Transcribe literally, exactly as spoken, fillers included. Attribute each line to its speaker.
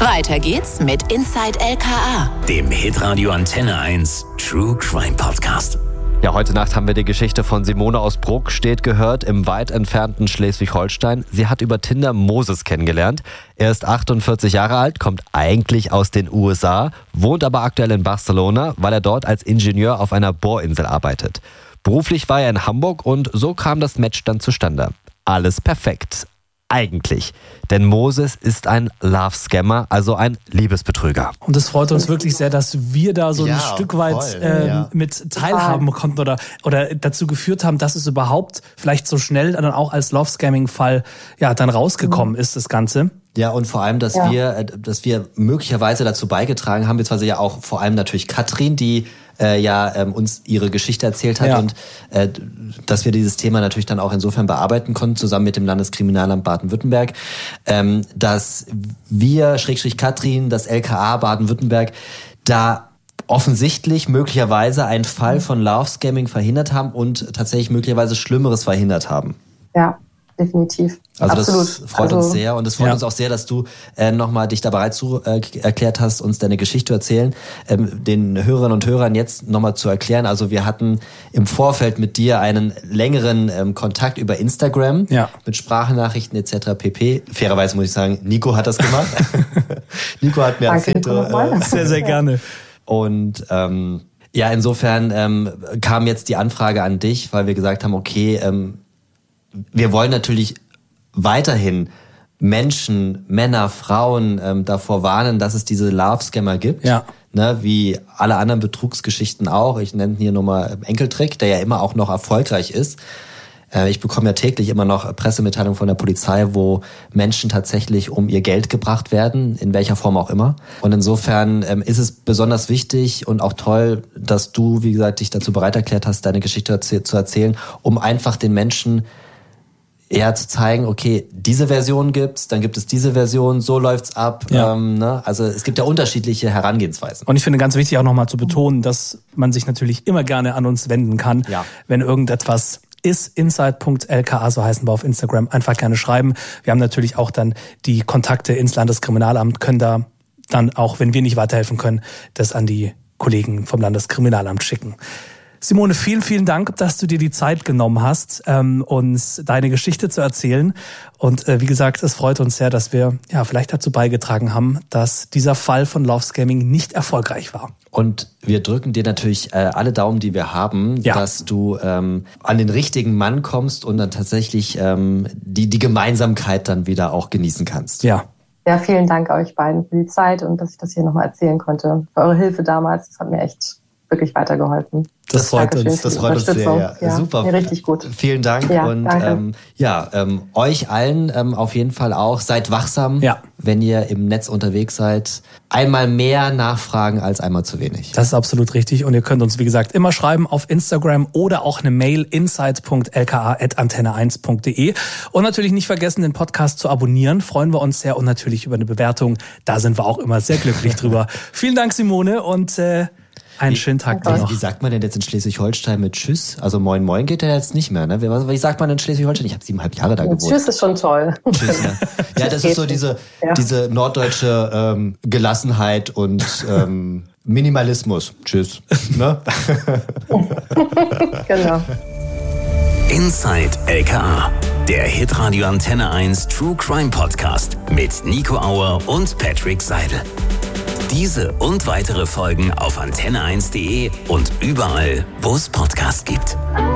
Speaker 1: Weiter geht's mit Inside L K A,
Speaker 2: dem Hitradio Antenne eins True Crime Podcast.
Speaker 3: Ja, heute Nacht haben wir die Geschichte von Simone aus Bruckstedt gehört, im weit entfernten Schleswig-Holstein. Sie hat über Tinder Moses kennengelernt. Er ist achtundvierzig Jahre alt, kommt eigentlich aus den U S A, wohnt aber aktuell in Barcelona, weil er dort als Ingenieur auf einer Bohrinsel arbeitet. Beruflich war er in Hamburg und so kam das Match dann zustande. Alles perfekt. Eigentlich. Denn Moses ist ein Love-Scammer, also ein Liebesbetrüger.
Speaker 4: Und es freut uns wirklich sehr, dass wir da so ein
Speaker 5: ja,
Speaker 4: Stück weit
Speaker 5: voll,
Speaker 4: ähm,
Speaker 5: ja.
Speaker 4: mit teilhaben konnten oder, oder dazu geführt haben, dass es überhaupt vielleicht so schnell dann auch als Love-Scamming-Fall ja, dann rausgekommen ist, das Ganze.
Speaker 5: Ja, und vor allem, dass
Speaker 6: Ja.
Speaker 5: wir, dass wir möglicherweise dazu beigetragen haben, beziehungsweise ja auch vor allem natürlich Katrin, die äh, ja ähm, uns ihre Geschichte erzählt hat
Speaker 4: Ja.
Speaker 5: und äh, dass wir dieses Thema natürlich dann auch insofern bearbeiten konnten, zusammen mit dem Landeskriminalamt Baden-Württemberg, ähm, dass wir, Schrägstrich Katrin, das L K A Baden-Württemberg, da offensichtlich möglicherweise einen Fall von Love-Scamming verhindert haben und tatsächlich möglicherweise Schlimmeres verhindert haben.
Speaker 6: Ja, definitiv.
Speaker 5: Also
Speaker 6: Absolut.
Speaker 5: das freut
Speaker 6: also,
Speaker 5: uns sehr und es freut
Speaker 4: Ja.
Speaker 5: uns auch sehr, dass du äh, nochmal dich da bereit zu äh, erklärt hast, uns deine Geschichte zu erzählen, ähm, den Hörerinnen und Hörern jetzt nochmal zu erklären. Also wir hatten im Vorfeld mit dir einen längeren ähm, Kontakt über Instagram
Speaker 4: Ja.
Speaker 5: mit Sprachnachrichten et cetera pp. Fairerweise muss ich sagen, Nico hat das gemacht. Nico hat mir
Speaker 6: Danke,
Speaker 5: erzählt.
Speaker 6: Nico, nochmal.
Speaker 5: äh,
Speaker 4: Sehr, sehr gerne.
Speaker 5: und ähm, ja, insofern ähm, kam jetzt die Anfrage an dich, weil wir gesagt haben, okay, ähm, wir wollen natürlich weiterhin Menschen, Männer, Frauen ähm, davor warnen, dass es diese Love-Scammer gibt.
Speaker 4: Ja.
Speaker 5: Ne, wie alle anderen Betrugsgeschichten auch. Ich nenne hier nochmal Enkeltrick, der ja immer auch noch erfolgreich ist. Äh, ich bekomme ja täglich immer noch Pressemitteilungen von der Polizei, wo Menschen tatsächlich um ihr Geld gebracht werden, in welcher Form auch immer. Und insofern ähm, ist es besonders wichtig und auch toll, dass du, wie gesagt, dich dazu bereit erklärt hast, deine Geschichte zu erzählen, um einfach den Menschen eher zu zeigen, okay, diese Version gibt's, dann gibt es diese Version, so läuft's ab.
Speaker 4: Ja.
Speaker 5: Ähm, ne? Also es gibt ja unterschiedliche Herangehensweisen.
Speaker 4: Und ich finde ganz wichtig auch nochmal zu betonen, dass man sich natürlich immer gerne an uns wenden kann,
Speaker 5: Ja.
Speaker 4: wenn irgendetwas ist. inside punkt l k a, so heißen wir auf Instagram, einfach gerne schreiben. Wir haben natürlich auch dann die Kontakte ins Landeskriminalamt, können da dann auch, wenn wir nicht weiterhelfen können, das an die Kollegen vom Landeskriminalamt schicken. Simone, vielen, vielen Dank, dass du dir die Zeit genommen hast, ähm, uns deine Geschichte zu erzählen. Und äh, wie gesagt, es freut uns sehr, dass wir ja vielleicht dazu beigetragen haben, dass dieser Fall von Love Scamming nicht erfolgreich war.
Speaker 5: Und wir drücken dir natürlich äh, alle Daumen, die wir haben,
Speaker 4: Ja.
Speaker 5: dass du ähm, an den richtigen Mann kommst und dann tatsächlich ähm, die, die Gemeinsamkeit dann wieder auch genießen kannst.
Speaker 4: Ja.
Speaker 6: Ja, vielen Dank euch beiden für die Zeit und dass ich das hier nochmal erzählen konnte. Für eure Hilfe damals, das hat mir echt wirklich weitergeholfen.
Speaker 4: Das freut
Speaker 6: Dankeschön
Speaker 4: uns.
Speaker 6: für
Speaker 5: Das
Speaker 6: die
Speaker 5: freut uns sehr.
Speaker 6: Unterstützung.
Speaker 5: Ja. Super.
Speaker 6: Ja, richtig gut.
Speaker 5: Vielen Dank
Speaker 6: Ja,
Speaker 5: und
Speaker 6: danke.
Speaker 5: ähm, ja, ähm, euch allen ähm, auf jeden Fall auch. Seid wachsam,
Speaker 4: Ja.
Speaker 5: wenn ihr im Netz unterwegs seid. Einmal mehr nachfragen als einmal zu wenig.
Speaker 4: Das ist absolut richtig. Und ihr könnt uns, wie gesagt, immer schreiben auf Instagram oder auch eine Mail inside punkt l k a at antenne eins punkt d e. Und natürlich nicht vergessen, den Podcast zu abonnieren. Freuen wir uns sehr und natürlich über eine Bewertung. Da sind wir auch immer sehr glücklich drüber. Vielen Dank, Simone, und äh, einen schönen Tag dir
Speaker 5: Wie,
Speaker 4: noch.
Speaker 5: wie sagt man denn jetzt in Schleswig-Holstein mit Tschüss? Also Moin Moin geht ja jetzt nicht mehr, ne? Wie, wie sagt man in Schleswig-Holstein? Ich habe siebeneinhalb Jahre da gewohnt.
Speaker 6: Tschüss ist schon toll.
Speaker 5: Tschüss, ja. Ja, das ist so diese,
Speaker 6: Ja.
Speaker 5: diese norddeutsche ähm, Gelassenheit und ähm, Minimalismus. Tschüss. Ne?
Speaker 6: Genau.
Speaker 2: Inside L K A, der Hitradio Antenne eins True Crime Podcast mit Nico Auer und Patrick Seidel. Diese und weitere Folgen auf antenne eins punkt d e und überall, wo es Podcasts gibt.